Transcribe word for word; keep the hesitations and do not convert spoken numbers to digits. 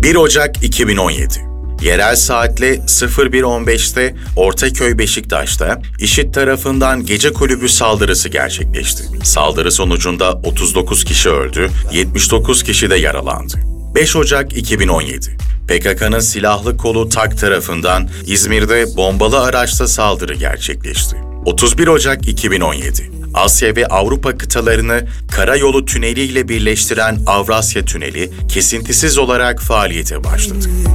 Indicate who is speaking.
Speaker 1: bir Ocak iki bin on yedi. Yerel saatle sıfır bir on beşte Ortaköy Beşiktaş'ta IŞİD tarafından gece kulübü saldırısı gerçekleşti. Saldırı sonucunda otuz dokuz kişi öldü, yetmiş dokuz kişi de yaralandı. beş Ocak iki bin on yedi. P K K'nın silahlı kolu TAK tarafından İzmir'de bombalı araçla saldırı gerçekleşti. otuz bir Ocak iki bin on yedi. Asya ve Avrupa kıtalarını karayolu tüneliyle birleştiren Avrasya Tüneli kesintisiz olarak faaliyete başladı.